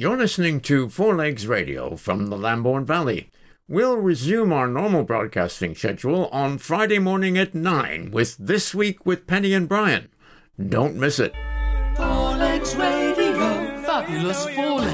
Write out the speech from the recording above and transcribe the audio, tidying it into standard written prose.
You're listening to Four Legs Radio from the Lambourne Valley. We'll resume our normal broadcasting schedule on Friday morning at 9 with This Week with Penny and Brian. Don't miss it. Four Legs Radio. Fabulous Four Legs.